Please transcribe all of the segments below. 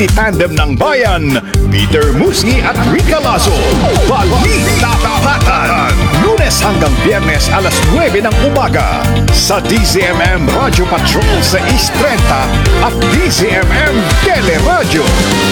Tandem ng Bayan, Peter Musni at Rica Lazo. Balita Tapatan. Lunes hanggang Biyernes alas 9 ng umaga sa DZMM Radio Patrol sa East 30 at DZMM Teleradio.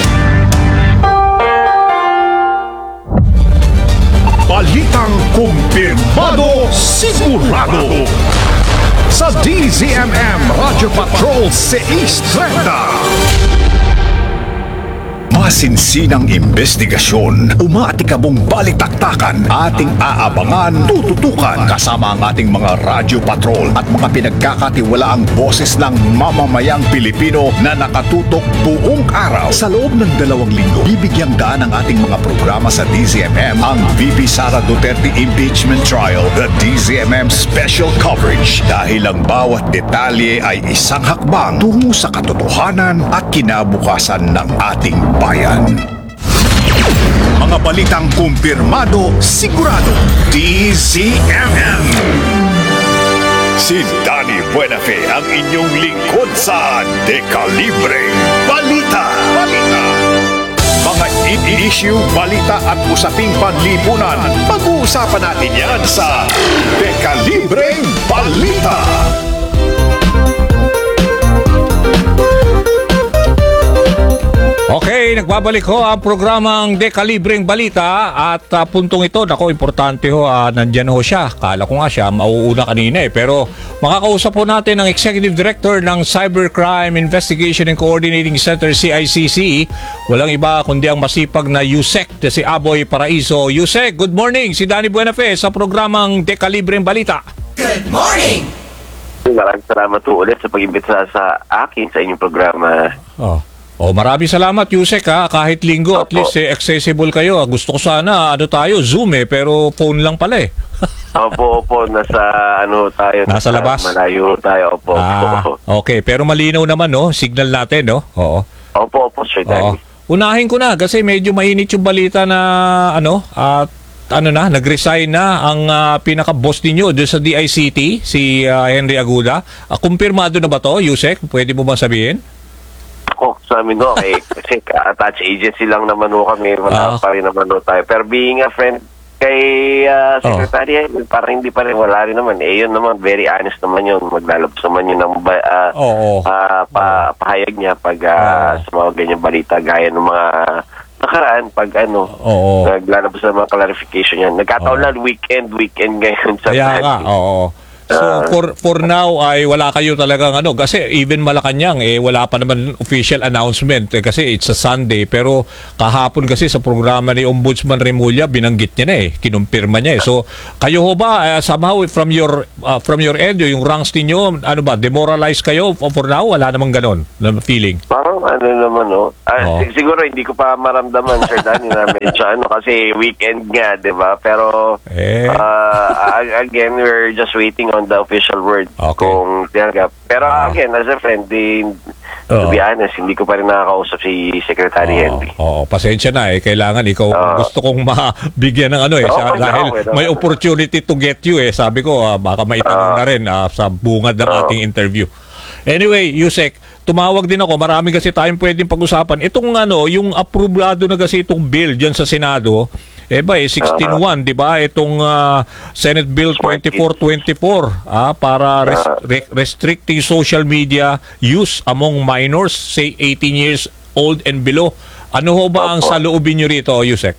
Balitang kumpirmado, sigurado sa DZMM Radio Patrol sa East 30. Masinsinang investigasyon, umaatikabong balitaktakan, ating aabangan, tututukan kasama ang ating mga radyo patrol at mga pinagkakatiwalaang boses ng mamamayang Pilipino na nakatutok buong araw. Sa loob ng 2 linggo, bibigyang daan ang ating mga programa sa DZMM ang VP Sara Duterte Impeachment Trial, the DZMM Special Coverage. Dahil ang bawat detalye ay isang hakbang tungo sa katotohanan at kinabukasan ng ating bayan. Mga balitang kumpirmado, sigurado, DZMM. Si Danny Buenafe ang inyong lingkod sa Dekalibreng Balita. Mga issue, balita at usaping panlipunan. Pag-uusapan natin yan sa Dekalibreng Balita. Okay, nagbabalik ho ang programang Dekalibreng Balita at puntong ito, nako, importante ho, nandyan ho siya. Kala ko nga siya, mauuna kanina pero makakausap po natin ang Executive Director ng Cybercrime Investigation and Coordinating Center, CICC. Walang iba kundi ang masipag na Yusek, si Aboy Paraiso. Yusek, good morning, si Danny Buenafe sa programang Dekalibreng Balita. Good morning! Maraming salamat po ulit sa pag-imbita sa akin sa inyong programa. Maraming salamat, Yusek, ha. Kahit linggo, at least accessible kayo. Gusto ko sana, Zoom pero phone lang pala eh. Opo, nasa tayo. Nasa labas? Malayo tayo, opo. Okay, pero malinaw naman, no? Signal natin, no? Oo. Opo, Sir Danny. Unahin ko na kasi medyo mainit yung balita na, nag-resign na ang pinaka-boss ninyo doon sa DICT, si Henry Aguda. Kumpirmado na ba to, Yusek? Pwede mo ba sabihin? Sa amin kasi attached agency lang naman kami, wala pa rin naman tayo. Pero being a friend kay Secretary, parang hindi pa rin, wala rin naman. Yun naman, very honest naman yun. Maglalabas naman yun ng pahayag niya pag sa mga ganyang balita, gaya ng mga nakaraan, pag naglalabas ng mga clarification yan. Nagkataon lang, weekend ngayon sa kaya So for now ay wala kayo talagang kasi even Malacanang wala pa naman official announcement kasi it's a Sunday, pero kahapon kasi sa programa ni Ombudsman Remulla binanggit niya na kinumpirma niya So kayo ho ba somehow from your end, yung ranks ninyo demoralized kayo for now? Wala namang ganon na feeling? Parang siguro hindi ko pa maramdaman, Sir Danny, na medyo kasi weekend nga, di ba? Pero again, we're just waiting on the official word kung talaga. Pero again, as a friend, to be honest, hindi ko pa rin nakakausap si Secretary Henry. Pasensya na kailangan ikaw gusto kong mabigyan ng dahil may opportunity to get you Sabi ko baka maitanong na rin sa bungad ng ating interview. Anyway, Yusek, tumawag din ako. Marami kasi tayong pwedeng pag-usapan. Itong yung aprobado na kasi itong bill dyan sa Senado, 16-1, di ba? Itong Senate Bill 2424 para restricting social media use among minors, say 18 years old and below. Ano ho ba ang saloobin nyo rito, Yusek?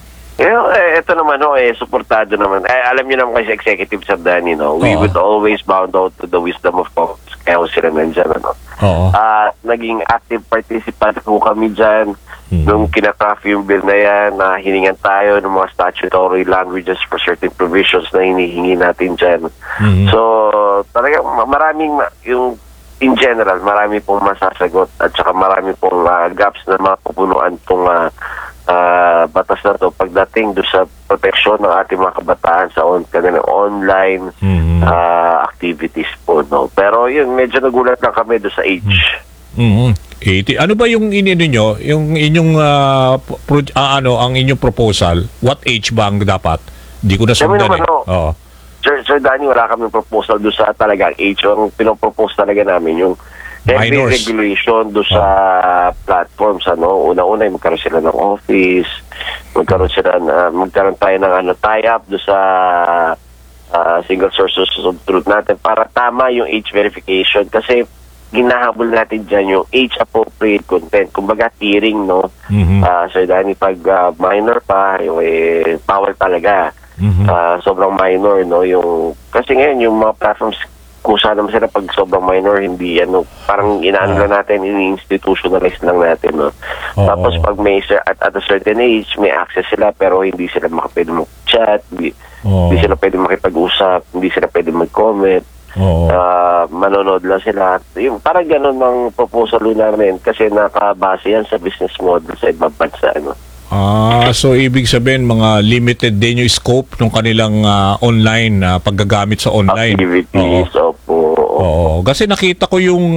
Ito naman suportado naman. Alam niyo naman kasi executive sa Danny, we would always bound out to the wisdom of counsel and nandyan, naging active participant po kami dyan nung kinakraft yung bill na yan, na hiningan tayo ng mga statutory languages for certain provisions na hinihingi natin dyan. So, talagang maraming in general, marami pong masasagot at saka marami pong gaps na mapupunuan itong batas na to pagdating do sa proteksyon ng ating mga kabataan sa kanilang online activities po. Pero yun, medyo nagulat lang kami do sa age. 80. Ano ba yung inyo, yung inyong ang inyong proposal? What age ba ang dapat? Hindi ko na sundan Sir Danny, wala kami proposal doon sa talagang age. Ang pinopropose talaga namin yung heavy minors. regulation do sa platforms. Una-una, magkaroon sila ng office, magkaroon tayo ng tie-up do sa single sources of truth natin para tama yung age verification. Kasi ginahabol natin dyan yung age-appropriate content. Kumbaga, tiering, no? Sir Danny, pag minor pa, bawal talaga. Sobrang minor, no? Kasi ngayon, yung mga platforms, kusa naman sila pag sobrang minor, hindi, parang inaano lang natin, ini-institutionalize lang natin, no? Tapos, pag may, at a certain age, may access sila, pero hindi sila pwede mag-chat, hindi sila pwede makipag-usap, hindi sila pwede mag-comment. Manonood lang sila. Yung parang ganun ang proposal namin kasi nakabase yan sa business model sa ibang bansa. So ibig sabihin mga limited din yung scope ng kanilang online paggagamit sa online activities. Oo. Kasi nakita ko yung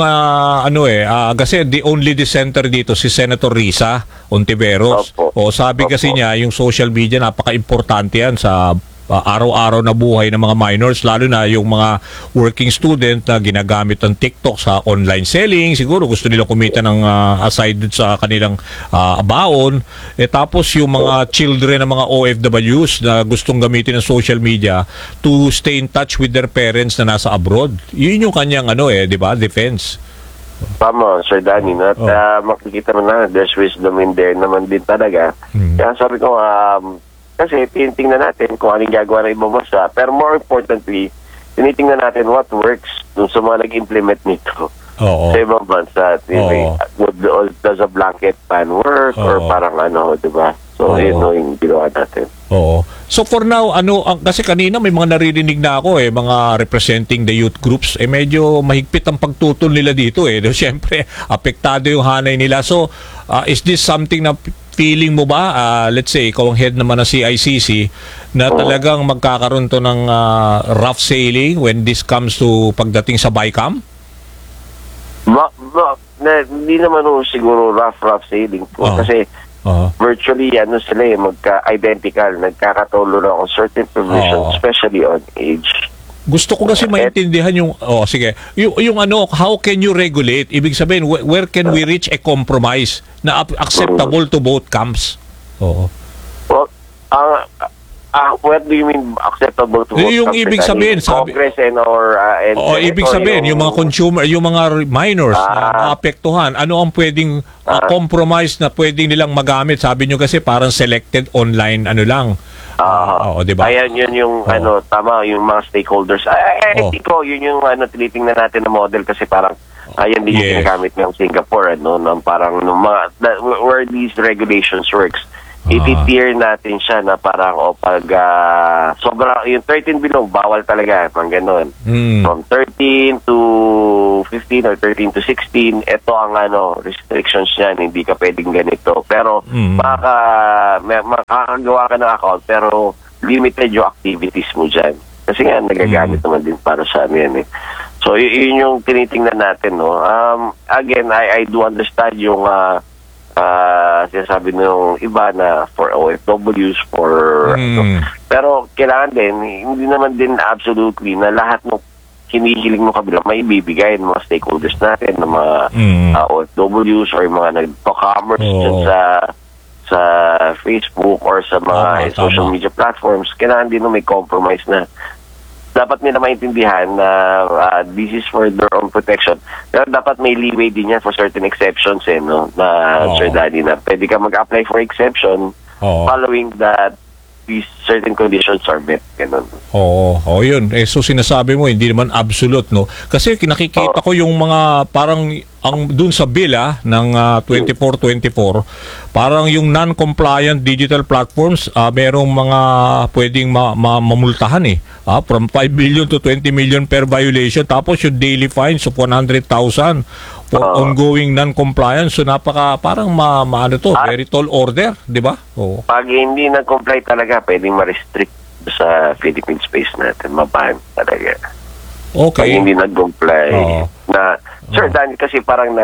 kasi the only dissenter dito si Senator Risa Ontiveros. Sabi kasi niya yung social media napaka-importante yan sa araw-araw na buhay ng mga minors, lalo na yung mga working student na ginagamit ng TikTok sa online selling. Siguro gusto nila kumita ng aside sa kanilang baon. Tapos yung mga children ng mga OFWs na gustong gamitin ng social media to stay in touch with their parents na nasa abroad. Yun yung kanyang di ba, defense. Tama, Sir Danny. At makikita mo na there's wisdom in there naman din talaga. Kaya sabi ko, kasi tinitingnan natin kung anong gagawa ng ibang bansa. Pero more importantly, tinitingnan natin what works dun sa mga nag-implement nito sa ibang bansa. Does a blanket ban work or parang diba? So, yun yung ginawa natin. So for now, kasi kanina may mga naririnig na ako mga representing the youth groups, medyo mahigpit ang pagtutol nila dito Siyempre, apektado yung hanay nila. So, is this something na feeling mo ba, let's say, ikaw ang head naman ng CICC, na talagang magkakaroon to ng rough sailing when this comes to pagdating sa BICAM? Hindi naman siguro rough sailing po. Kasi virtually, sila magka-identical, nagkakatulo na on certain provisions, especially on age. Gusto ko kasi maintindihan yung sige. Yung how can you regulate? Ibig sabihin, where can we reach a compromise na acceptable to both camps? Well, what do you mean acceptable to both camps? Yung ibig sabihin, Congress and ibig sabihin, yung mga consumer, yung mga minors na maapektuhan, ano ang pwedeng compromise na pwedeng nilang magamit? Sabi nyo kasi parang selected online lang. Diba? Ayan, yun yung tama, yung mga stakeholders. Think ko, yun yung tinitingnan natin na model kasi parang ayan din yung ginagamit ng Singapore, parang where these regulations works. Iti-tier natin siya na parang pag sobra, yung 13 below, bawal talaga, pang ganun. From 13 to 15 or 13 to 16, ito ang restrictions niyan, hindi ka pwedeng ganito. Pero makakagawa ka ng account, pero limited yung activities mo dyan. Kasi nga, nagagamit naman din para sa amin. So, yun yung tinitingnan natin. Again, I do understand yung sinasabi nung iba na for OFWs, pero kailangan din, hindi naman din absolutely na lahat ng hinihiling mo kabila may ibibigay ng mga stakeholders natin, ng mga OFWs or yung mga nag-commerce sa Facebook or sa mga social media platforms. Kailangan din may compromise na dapat nila maintindihan na this is for their own protection. Pero dapat may leeway din yan for certain exceptions Sir Danny, na pwede ka mag-apply for exception following that these certain conditions are met. Ganun. Yun. So sinasabi mo, hindi naman absolute, no? Kasi nakikita ko yung mga parang dun sa bill ng 2424, parang yung non-compliant digital platforms, merong mga pwedeng mamultahan from 5 million to 20 million per violation. Tapos yung daily fines of 100,000 for ongoing non-compliance. So parang very tall order, di ba? Pag hindi na-comply talaga, pwedeng ma-restrict sa Philippine space natin. Mabahan talaga. Okay. Pag hindi nag-comply Sir Danny, kasi parang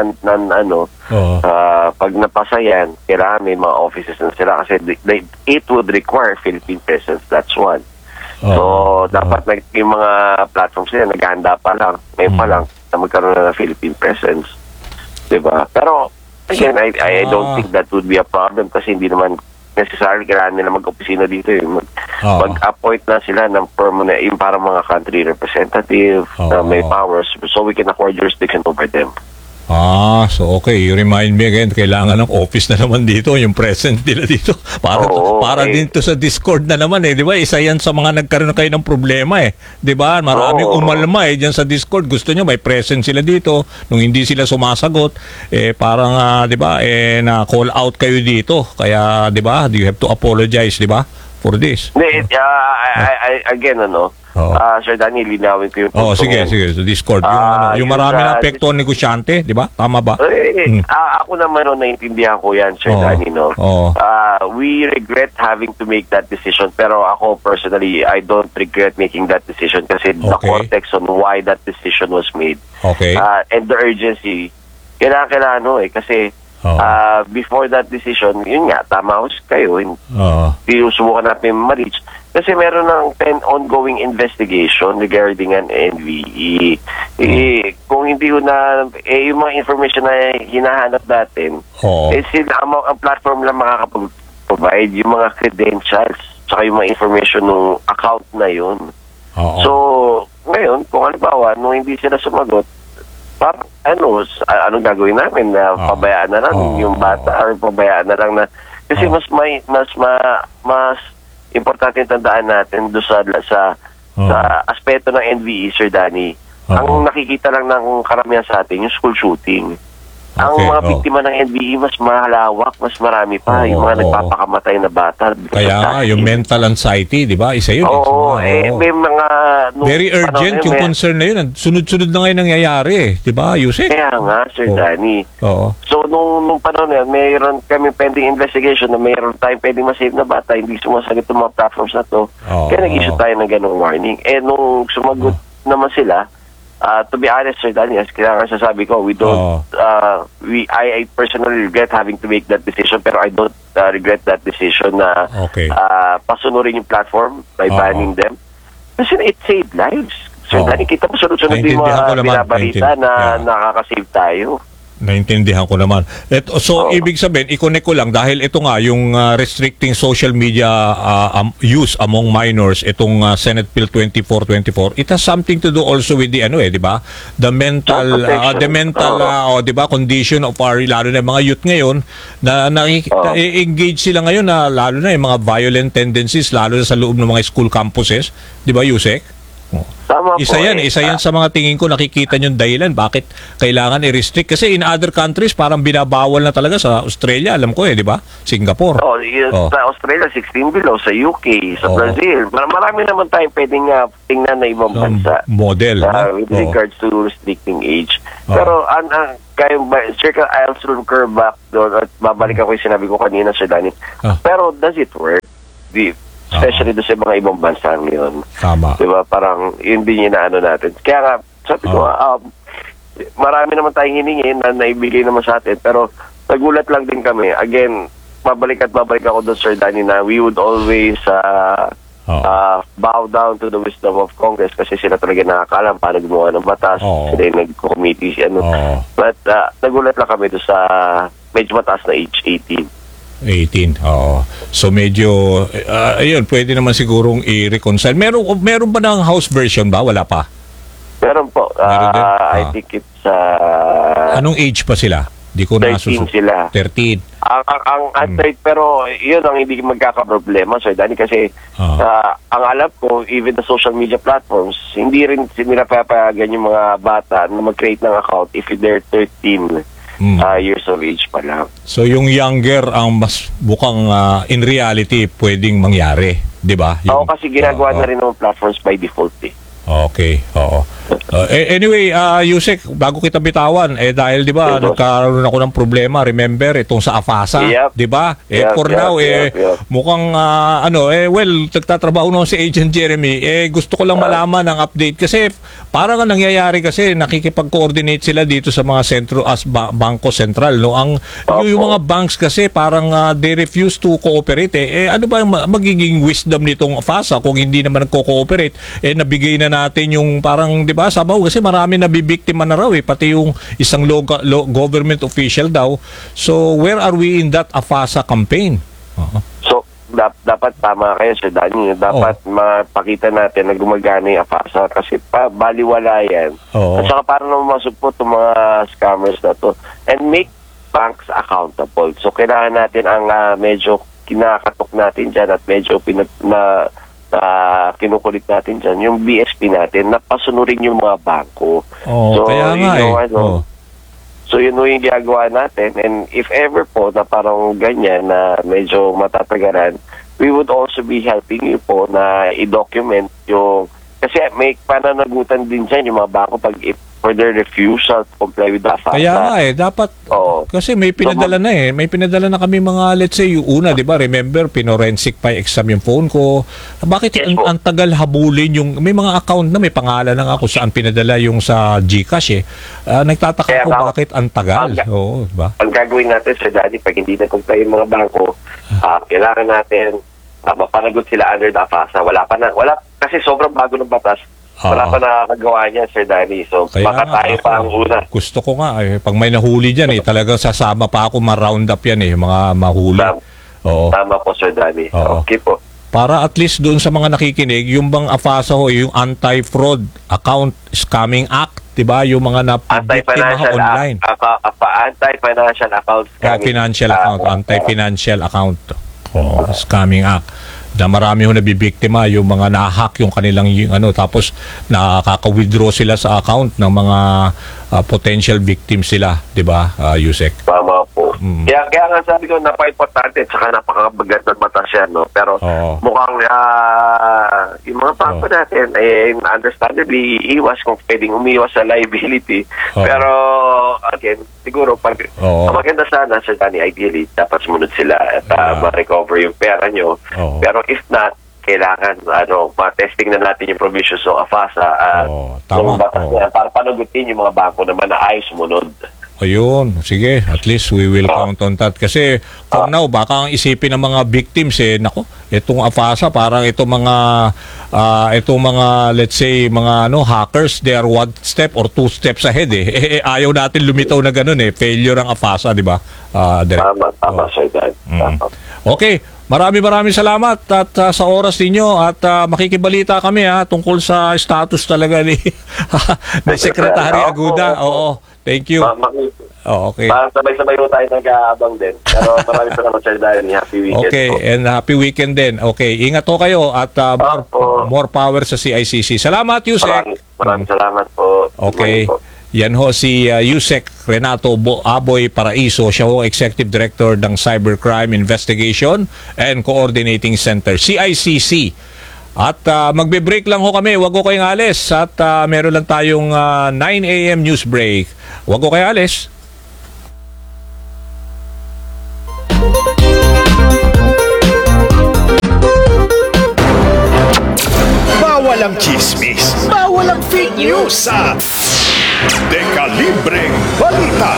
pag napasa yan, kailangan may mga offices na sila kasi it would require Philippine presence. That's one. So, dapat yung mga platforms nila, naghahanda pa lang, ngayon pa lang, na magkaroon na ng Philippine presence. Diba? Pero, again, I don't think that would be a problem kasi hindi naman necessarily kailangan nila mag-opisina dito. Mag-appoint na sila ng permanent, yung parang mga country representative na may powers so we can acquire jurisdiction over them. So okay, you remind me again, kailangan ng office na naman dito, yung present nila dito. Para din to sa Discord na naman di ba? Isa yan sa mga nagkaroon kayo ng problema di ba? Maraming umalma diyan sa Discord. Gusto nyo may present sila dito. Nung hindi sila sumasagot, parang di ba, na call out kayo dito. Kaya di ba, you have to apologize, di ba? For this. Again, Sir Danny, linawin ko yung punto. Sige, sa Discord. Yung marami na apekto negosyante, di ba? Tama ba? Ako naman, naintindihan ko yan, Sir Danny, we regret having to make that decision, pero ako personally, I don't regret making that decision kasi the context on why that decision was made. And the urgency, kailangan kasi before that decision, yun nga, tama kayo, subukan natin ma-reach. Kasi meron ng ongoing investigation regarding an NVE. Kung hindi na, yung mga information na hinahanap natin, sila ang platform lang makakapag-provide yung mga credentials saka yung mga information ng account na yun. So, ngayon, kung halimbawa, nung hindi sila sumagot, parang anong gagawin namin na pabayaan na lang yung bata or pabayaan na lang na kasi mas importante tandaan natin doon sa aspeto ng NVE, Sir Danny. Ang nakikita lang ng karamihan sa atin yung school shooting. Ang mga biktima ng NVE mas malawak, mas marami pa yung mga nagpapakamatay na bata. Kaya yung mental anxiety, di ba? Isa yun. May mga very urgent yung concern na yun. Sunod-sunod na ngayon nangyayari, di ba, Yusek? Kaya nga, Sir Danny. So nung panahon na yun, mayroon kami pending investigation na mayroon tayong pwedeng masave na bata, hindi sumasagot ng mga platforms na to. Kaya nag-issue tayo ng ganong warning. Nung sumagot naman sila, to be honest, Sir Danny, kailangan sasabi ko, we don't, I personally regret having to make that decision, pero I don't regret that decision na pasunurin yung platform by banning them. Kasi it saved lives. Sir Danny, kita mo sunod-sunod yung mga binabalita na nakakasave tayo. Naintindihan ko naman. So, ibig sabihin, i-connect ko lang dahil ito nga, yung restricting social media use among minors, itong Senate Bill 2424, it has something to do also with the, di ba? The mental, di ba, condition of our, lalo na mga youth ngayon, na engage sila ngayon na lalo na yung mga violent tendencies, lalo na sa loob ng mga school campuses. Di ba, Yusek? Isa yan sa mga tingin ko nakikita nyo dahilan bakit kailangan i-restrict kasi in other countries parang binabawal na talaga sa Australia, alam ko di ba? Singapore. Sa Australia 16 below, sa UK, sa Brazil. Marami naman tayong pwedeng tingnan na ibang bansa. Model. With regards to restricting age. Pero I'll circle back doon at babalik ako yung sinabi ko kanina, Sir Danny. Pero does it work? Especially doon sa mga ibang bansa ngayon. Tama. Diba? Parang yun din yung inaano natin. Kaya nga, sabi ko, marami naman tayong hiningin na naibigay naman sa atin. Pero nagulat lang din kami. Again, babalik ako doon, Sir Danny, na we would always bow down to the wisdom of Congress kasi sila talaga nakakalam paano gumawa ng batas. Sila yung nag-committee. But nagulat lang kami doon sa medyo mataas na age 18. So medyo ayun, pwede naman sigurong i-reconcile. Meron ba ng House version ba? Wala pa? Meron po. I think it's anong age pa sila? Di ko 13 sila. 13. Pero yun ang hindi magkakaproblema, Sir Danny, kasi ang alam ko, even the social media platforms, hindi rin nila papayagan yung mga bata na mag-create ng account if they're 13 years of age pa lang. So yung younger ang mas bukang in reality pwedeng mangyari, di ba? Kasi ginagawa na rin ng platforms by default Okay, oo. Anyway, Yusek, bago kita bitawan, dahil di ba nagkaroon ako ng problema, remember itong sa AFASA, di ba? For now, mukhang nagtatrabaho na si Agent Jeremy, gusto ko lang malaman ang update kasi parang nangyayari kasi nakikipag-coordinate sila dito sa mga sentro as Bangko Sentral, no? Yung mga banks kasi parang they refuse to cooperate. Ano ba yung magiging wisdom nitong AFASA kung hindi naman nagko-cooperate? Nabigay na natin yung parang, di ba, ba? Sabaw kasi marami nabibiktima na raw pati yung isang government official daw. So where are we in that AFASA campaign? So dapat tama kayo Sir Danny. Dapat mapakita natin na gumagana yung AFASA kasi baliwala yan. At saka para naman masupot yung mga scammers na to and make banks accountable. So kailangan natin ang medyo kinakatok natin dyan at medyo kinukulit natin dyan, yung BSP natin, napasunurin yung mga bangko. So, kaya nga So, yun yung ginagawa natin. And if ever po na parang ganyan na medyo matatagaran, we would also be helping you po na i-document yung... Kasi may pananagutan din dyan yung mga bangko pag for their refusal to comply with the AFASA. Kaya nga dapat kasi may pinadala na may pinadala na kami mga, let's say, yung una, di ba, remember, pinorensic pa exam yung phone ko. Bakit ang tagal habulin yung, may mga account na may pangalan na nga kung saan pinadala yung sa GCash nagtataka ko bakit ang tagal. Diba? Ang gagawin natin sa Daddy, pag hindi na comply yung mga bangko, kailangan natin mapanagot sila under the AFASA. Wala, kasi sobrang bago ng batas. Wala pa nakakagawa niya, Sir Danny. So, baka tayo pa ang una. Gusto ko nga, pag may nahuli dyan, talagang sasama pa ako ma-round up yan, yung mga mahuli. Tama po, Sir Danny. Okay po. Para at least doon sa mga nakikinig, yung bang AFASA yung Anti-Fraud Account Scamming Act, diba? Yung mga napabiktima online. Anti-Financial Account Scamming. Financial Account, Anti-Financial Account. Scamming Act. Na marami ho nabibiktima, yung mga na-hack yung kanilang tapos nakaka-withdraw sila sa account ng mga potential victims sila, di ba, Yusek? Tama po. Kaya nga sabi ko, napaka-importante at saka napakabagat ng batas yan, no? Pero mukhang yung mga bangko natin, understandably, iiwas kung pwedeng umiwas sa liability. Pero, again, siguro, pag maganda sana, Sir Danny, ideally, dapat sumunod sila at ma-recover yung pera nyo. Pero if not, kailangan ma-testing na natin yung provisions ng AFASA tama. Para panagutin yung mga bangko naman na ayos sumunod. Ayun, sige, at least we will count on that. Kasi for now, baka ang isipin ng mga victims nako, itong AFASA, parang itong mga let's say, mga hackers, they are one step or two steps ahead ayaw natin lumitaw na ganun failure ang AFASA, di ba? Tama, Sir Dan. Okay, maraming salamat at sa oras ninyo at makikibalita kami tungkol sa status talaga ni Secretary Aguda. Thank you. Okay. Sabay-sabay ho tayo nag-aabang din. Pero maraming salamat, Sir Dan. Happy weekend. Okay, and happy weekend din. Okay, ingat ho kayo at more power sa CICC. Salamat, Yusek. Maraming salamat po. Okay. Yan ho si Yusek Renato Aboy Paraiso. Siya ho Executive Director ng Cybercrime Investigation and Coordinating Center, CICC. At magbe-break lang ho kami. Huwag ko kayong alis. At meron lang tayong 9 a.m. news break. Huwag ko kayong alis. Bawal ang chismis. Bawal ang fake news sa Dekalibreng Balita.